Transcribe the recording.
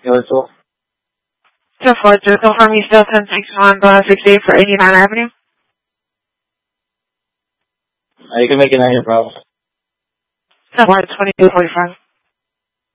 Your tool. So far, just confirm you still 1061 68 for 89 Avenue. You can make it 9, no problem. So far, 2245.